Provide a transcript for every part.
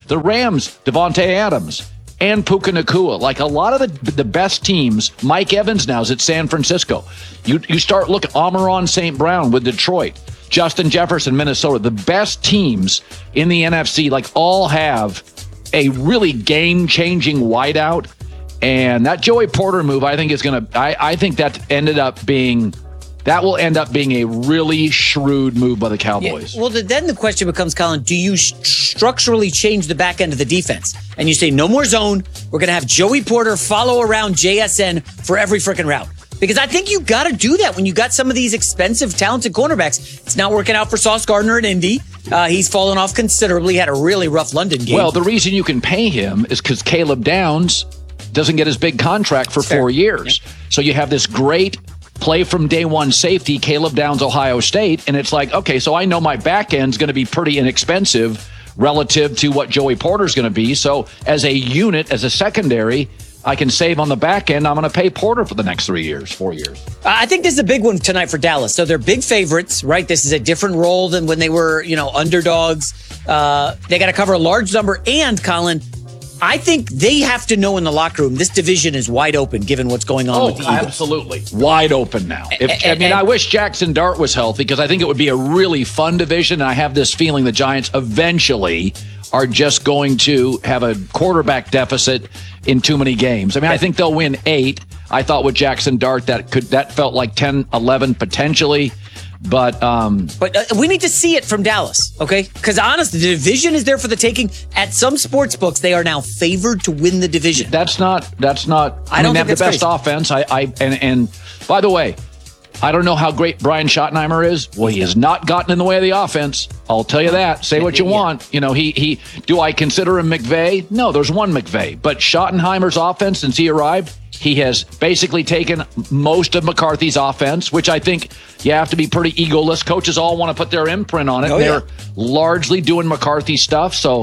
The Rams, Devontae Adams and Puka Nacua. Like a lot of the best teams, Mike Evans now is at San Francisco. You start looking, Amon-Ra St. Brown with Detroit, Justin Jefferson, Minnesota. The best teams in the NFC like all have a really game-changing wideout. And that Joey Porter move, I think, is going to, I think that will end up being a really shrewd move by the Cowboys. Yeah, well, then the question becomes, Colin, do you structurally change the back end of the defense? And you say, no more zone. We're going to have Joey Porter follow around JSN for every freaking route. Because I think you got to do that when you got some of these expensive, talented cornerbacks. It's not working out for Sauce Gardner at Indy. He's fallen off considerably, had a really rough London game. Well, the reason you can pay him is because Caleb Downs doesn't get his big contract for 4 years. Yep. So you have this great play from day one safety, Caleb Downs, Ohio State, and it's like, okay, so I know my back end's going to be pretty inexpensive relative to what Joey Porter's going to be. So as a unit, as a secondary, I can save on the back end. I'm going to pay Porter for the next 4 years. I think this is a big one tonight for Dallas. So they're big favorites, right? This is a different role than when they were, underdogs. They got to cover a large number. And, Colin, I think they have to know in the locker room this division is wide open given what's going on with the Eagles. Absolutely. Wide open now. I wish Jackson Dart was healthy because I think it would be a really fun division. And I have this feeling the Giants eventually are just going to have a quarterback deficit in too many games. I think they'll win 8. I thought with Jackson Dart that felt like 10, 11 potentially. But we need to see it from Dallas, okay? Because honestly, the division is there for the taking. At some sports books, they are now favored to win the division. That's not. I don't they think have the best crazy. offense. And by the way, I don't know how great Brian Schottenheimer is. Well, he has not gotten in the way of the offense. I'll tell you that. Say what you want. He do I consider him McVay? No, there's one McVay. But Schottenheimer's offense since he arrived, he has basically taken most of McCarthy's offense, which I think you have to be pretty egoless. Coaches all want to put their imprint on it. They're largely doing McCarthy stuff. So,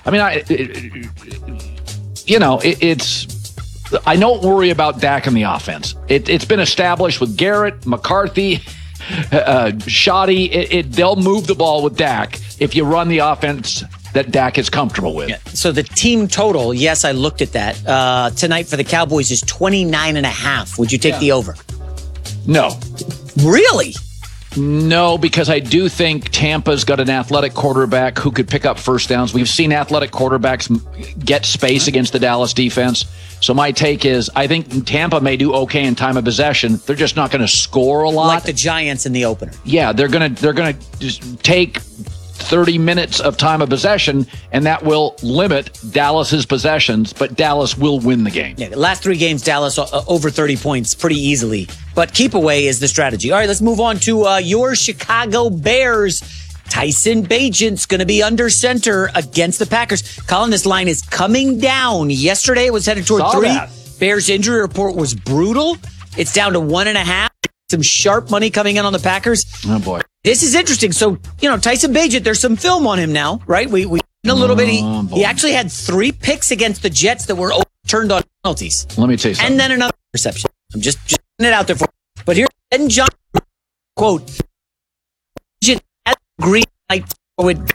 I don't worry about Dak in the offense. It's been established with Garrett, McCarthy, Shoddy. They'll move the ball with Dak if you run the offense that Dak is comfortable with. Yeah. So the team total, yes, I looked at that. Tonight for the Cowboys is 29.5. Would you take the over? No. Really? No, because I do think Tampa's got an athletic quarterback who could pick up first downs. We've seen athletic quarterbacks get space against the Dallas defense. So my take is I think Tampa may do okay in time of possession. They're just not going to score a lot. Like the Giants in the opener. Yeah, they're going to just take 30 minutes of time of possession, and that will limit Dallas's possessions, but Dallas will win the game. Yeah, the last 3 games, Dallas over 30 points pretty easily. But keep away is the strategy. All right, let's move on to your Chicago Bears. Tyson Bagent's going to be under center against the Packers. Colin, this line is coming down. Yesterday, it was headed toward 3. Bears injury report was brutal. It's down to 1.5. Some sharp money coming in on the Packers. Oh, boy. This is interesting. So, Tyson Bagent, there's some film on him now, right? We a little bit. He actually had 3 picks against the Jets that were overturned on penalties. Let me tell you something. And then another interception. I'm just putting it out there for you. But here's Ben Johnson, quote, Bagent has green light with